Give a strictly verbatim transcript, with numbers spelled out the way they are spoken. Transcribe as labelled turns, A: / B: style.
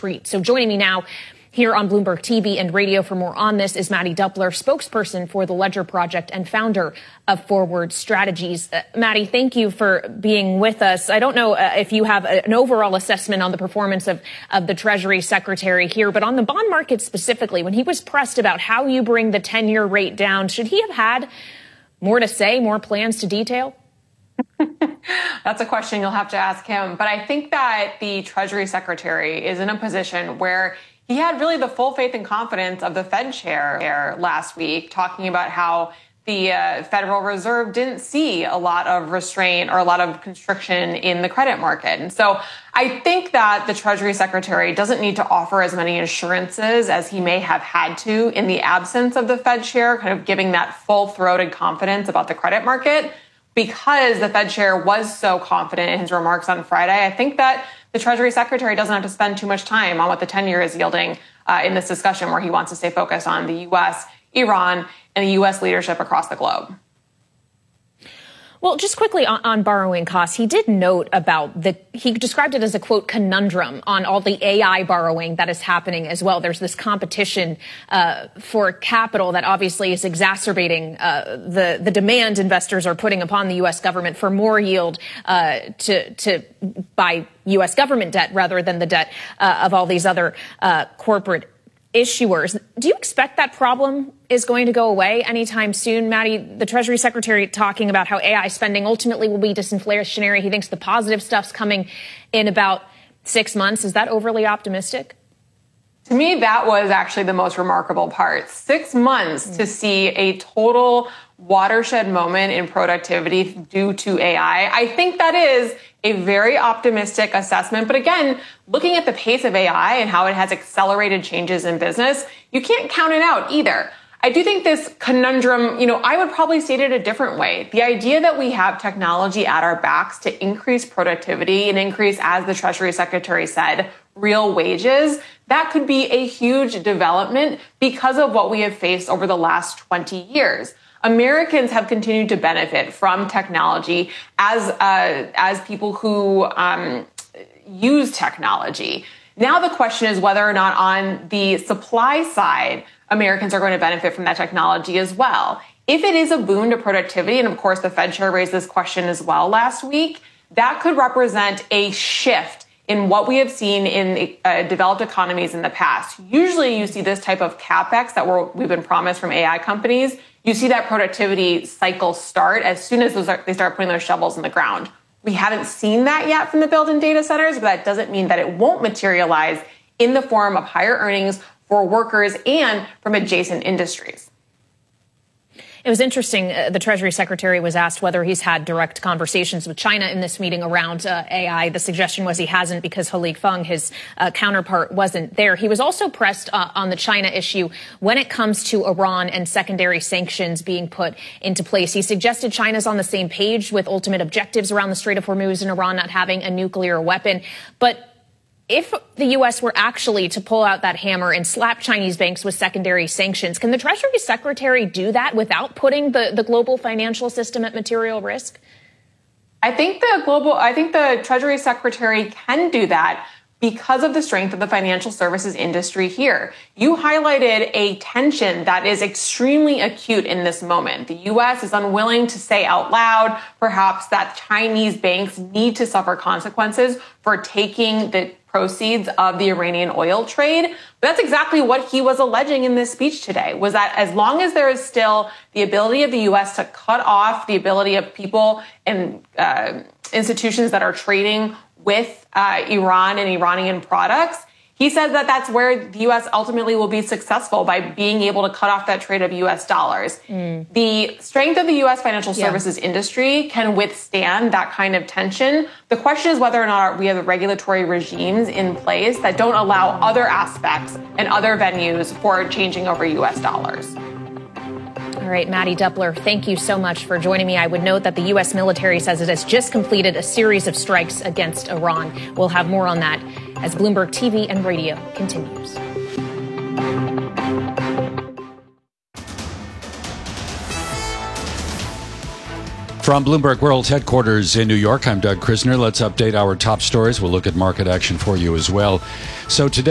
A: retreat. So joining me now here on Bloomberg T V and radio for more on this is Maddie Doepler, spokesperson for the Ledger Project and founder of Forward Strategies. Uh, Maddie, thank you for being with us. I don't know uh, if you have a, an overall assessment on the performance of, of the Treasury Secretary here, but on the bond market specifically, when he was pressed about how you bring the ten-year rate down, should he have had more to say, more plans to detail?
B: That's a question you'll have to ask him. But I think that the Treasury Secretary is in a position where he had really the full faith and confidence of the Fed chair last week, talking about how the uh, Federal Reserve didn't see a lot of restraint or a lot of constriction in the credit market. And so I think that the Treasury Secretary doesn't need to offer as many assurances as he may have had to in the absence of the Fed chair, kind of giving that full-throated confidence about the credit market. Because the Fed chair was so confident in his remarks on Friday, I think that the Treasury Secretary doesn't have to spend too much time on what the ten-year is yielding uh, in this discussion, where he wants to stay focused on the U S, Iran, and the U S leadership across the globe.
A: Well, just quickly on, on borrowing costs, he did note about the, he described it as a, quote, conundrum on all the A I borrowing that is happening as well. There's this competition uh, for capital that obviously is exacerbating uh, the, the demand investors are putting upon the U S government for more yield uh, to, to buy U S government debt rather than the debt uh, of all these other uh, corporate issuers. Do you expect that problem is going to go away anytime soon? Maddie, the Treasury Secretary talking about how A I spending ultimately will be disinflationary. He thinks the positive stuff's coming in about six months. Is that overly optimistic?
B: To me, that was actually the most remarkable part. Six months mm. to see a total watershed moment in productivity due to A I. I think that is a very optimistic assessment. But again, looking at the pace of A I and how it has accelerated changes in business, you can't count it out either. I do think this conundrum, you know, I would probably state it a different way. The idea that we have technology at our backs to increase productivity and increase, as the Treasury Secretary said, real wages, that could be a huge development because of what we have faced over the last twenty years. Americans have continued to benefit from technology as uh, as people who um, use technology. Now the question is whether or not on the supply side, Americans are going to benefit from that technology as well. If it is a boon to productivity, and of course the Fed chair raised this question as well last week, that could represent a shift in what we have seen in uh, developed economies in the past. Usually you see this type of capex that we're, we've been promised from A I companies. You see that productivity cycle start as soon as those are, they start putting those shovels in the ground. We haven't seen that yet from the build-in data centers, but that doesn't mean that it won't materialize in the form of higher earnings for workers and from adjacent industries.
A: It was interesting. Uh, the Treasury Secretary was asked whether he's had direct conversations with China in this meeting around uh, A I. The suggestion was he hasn't because He Lifeng, his uh, counterpart, wasn't there. He was also pressed uh, on the China issue when it comes to Iran and secondary sanctions being put into place. He suggested China's on the same page with ultimate objectives around the Strait of Hormuz and Iran not having a nuclear weapon. But if the U S were actually to pull out that hammer and slap Chinese banks with secondary sanctions, can the Treasury Secretary do that without putting the, the global financial system at material risk?
B: I think the global, I think the Treasury Secretary can do that because of the strength of the financial services industry here. You highlighted a tension that is extremely acute in this moment. The U S is unwilling to say out loud, perhaps, that Chinese banks need to suffer consequences for taking the proceeds of the Iranian oil trade. But that's exactly what he was alleging in this speech today, was that as long as there is still the ability of the U S to cut off the ability of people and uh, institutions that are trading with uh, Iran and Iranian products, he says that that's where the U S ultimately will be successful, by being able to cut off that trade of U S dollars. Mm. The strength of the U S financial yeah. services industry can withstand that kind of tension. The question is whether or not we have the regulatory regimes in place that don't allow other aspects and other venues for changing over U S dollars.
A: All right, Maddie Doepler, thank you so much for joining me. I would note that the U S military says it has just completed a series of strikes against Iran. We'll have more on that as Bloomberg T V and radio continues.
C: From Bloomberg World Headquarters in New York, I'm Doug Krisner. Let's update our top stories. We'll look at market action for you as well. So today,